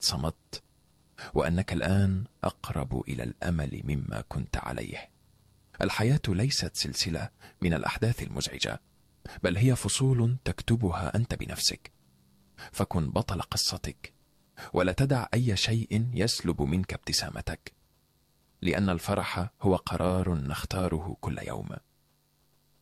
صمت، وأنك الآن أقرب إلى الأمل مما كنت عليه. الحياة ليست سلسلة من الأحداث المزعجة، بل هي فصول تكتبها أنت بنفسك. فكن بطل قصتك، ولا تدع أي شيء يسلب منك ابتسامتك، لأن الفرح هو قرار نختاره كل يوم.